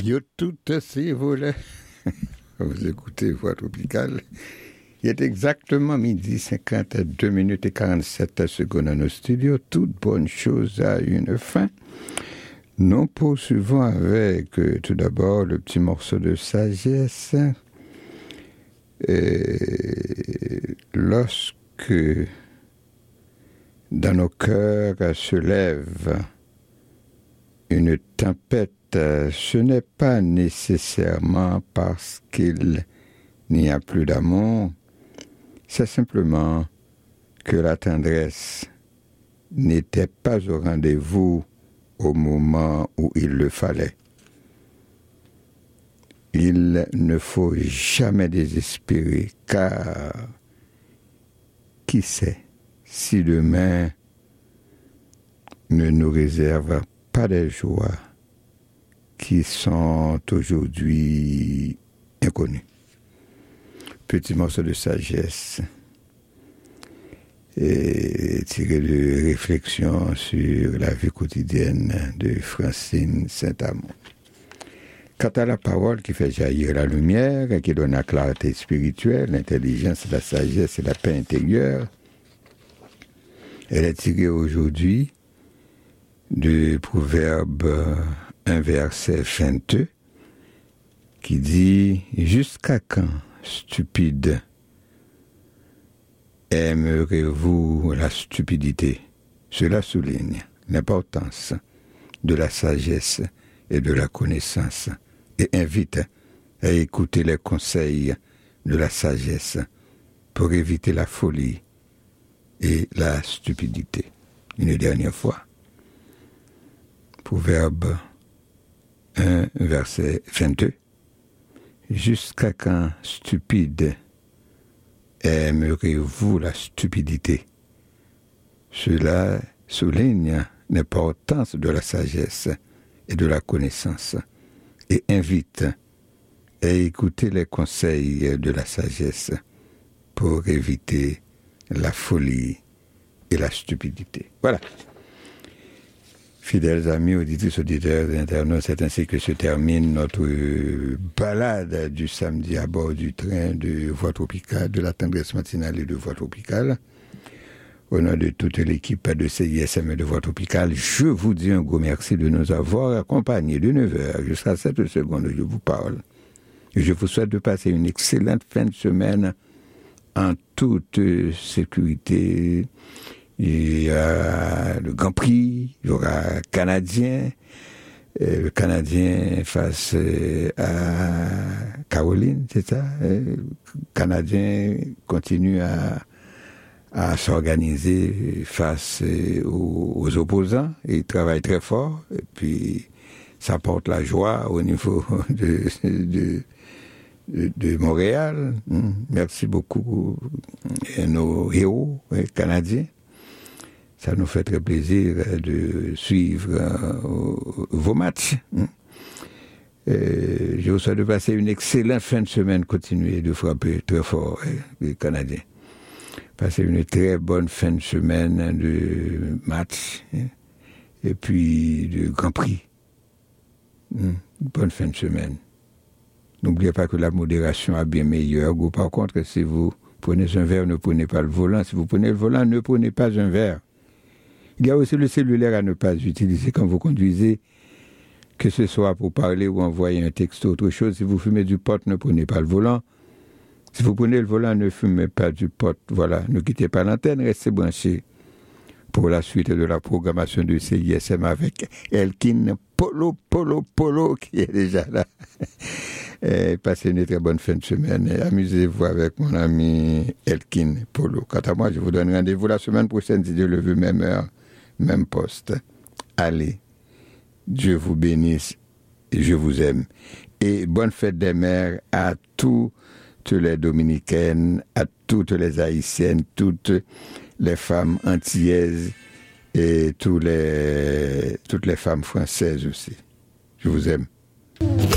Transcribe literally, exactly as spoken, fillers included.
Yo tout si vous voulez. Vous écoutez Voix Tropicale. Il est exactement midi cinquante-deux minutes et quarante-sept secondes dans nos studios. Toute bonne chose a une fin. Nous poursuivons avec euh, tout d'abord le petit morceau de sagesse. Et lorsque dans nos cœurs se lève une tempête, ce n'est pas nécessairement parce qu'il n'y a plus d'amour, c'est simplement que la tendresse n'était pas au rendez-vous au moment où il le fallait. Il ne faut jamais désespérer, car qui sait si demain ne nous réserve pas des joies qui sont aujourd'hui inconnues. Petit morceau de sagesse et tiré de réflexion sur la vie quotidienne de Francine Saint-Amand. Quant à la parole qui fait jaillir la lumière et qui donne la clarté spirituelle, l'intelligence, la sagesse et la paix intérieure, elle est tirée aujourd'hui du proverbe un verset vingt-deux qui dit « Jusqu'à quand, stupide, aimerez-vous la stupidité ?» Cela souligne l'importance de la sagesse et de la connaissance et invite à écouter les conseils de la sagesse pour éviter la folie et la stupidité. Une dernière fois. Proverbe un, verset vingt-deux. Jusqu'à quand, stupide, aimerez-vous la stupidité? Cela souligne l'importance de la sagesse et de la connaissance et invite à écouter les conseils de la sagesse pour éviter la folie et la stupidité. Voilà. Fidèles amis, auditrices, auditeurs et internautes, c'est ainsi que se termine notre balade du samedi à bord du train de Voix Tropicale, de la tendresse matinale et de Voix Tropicale. Au nom de toute l'équipe de C I S M et de Voix Tropicale, je vous dis un gros merci de nous avoir accompagnés de neuf heures jusqu'à sept secondes, je vous parle. Et je vous souhaite de passer une excellente fin de semaine en toute sécurité. Il y a le Grand Prix, il y aura Canadien, le Canadien face à Caroline, c'est ça? Le Canadien continue à, à s'organiser face aux, aux opposants, et il travaille très fort, et puis ça porte la joie au niveau de, de, de, de Montréal. Merci beaucoup à nos héros canadiens. Ça nous fait très plaisir de suivre euh, vos matchs. Euh, je vous souhaite de passer une excellente fin de semaine, continuer de frapper très fort, hein, les Canadiens. Passez une très bonne fin de semaine de match, hein, et puis de Grand Prix. Hum, bonne fin de semaine. N'oubliez pas que la modération est bien meilleure. Ou par contre, si vous prenez un verre, ne prenez pas le volant. Si vous prenez le volant, ne prenez pas un verre. Il y a aussi le cellulaire à ne pas utiliser quand vous conduisez, que ce soit pour parler ou envoyer un texte ou autre chose. Si vous fumez du pot, ne prenez pas le volant. Si vous prenez le volant, ne fumez pas du pot. Voilà, ne quittez pas l'antenne, restez branchés pour la suite de la programmation de C I S M avec Elkin Polo, Polo, Polo qui est déjà là. Et passez une très bonne fin de semaine et amusez-vous avec mon ami Elkin Polo. Quant à moi, je vous donne rendez-vous la semaine prochaine si Dieu le veut, même heure, même poste. Allez, Dieu vous bénisse et je vous aime. Et bonne fête des mères à toutes les Dominicaines, à toutes les Haïtiennes, toutes les femmes antillaises et tous les, toutes les femmes françaises aussi. Je vous aime.